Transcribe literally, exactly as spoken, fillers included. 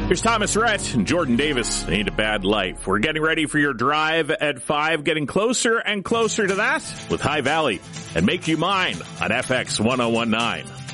Here's Thomas Rhett and Jordan Davis. Ain't a Bad Life. We're getting ready for your drive at five, getting closer and closer to that with High Valley and Make You Mine on F X one oh one nine.